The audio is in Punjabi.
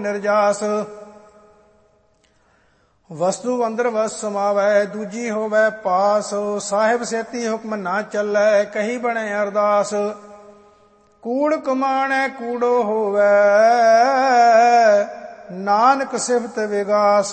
ਨਿਰਜਾਸ। ਵਸਤੂ ਅੰਦਰ ਵਸ ਸਮਾਵੈ ਦੂਜੀ ਹੋਵੈ ਪਾਸ। ਸਾਹਿਬ ਸੇਤੀ ਹੁਕਮ ਨਾ ਚੱਲੈ ਕਹੀ ਬਣੇ ਅਰਦਾਸ। ਕੂੜ ਕਮਾਣੈ ਕੂੜੋ ਹੋਵੈ ਨਾਨਕ ਸਿਫਤ ਵਿਗਾਸ।